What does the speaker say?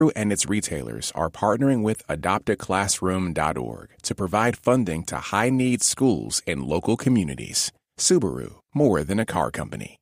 and its retailers are partnering with adoptaclassroom.org to provide funding to high-need schools in local communities. Subaru, more than a car company.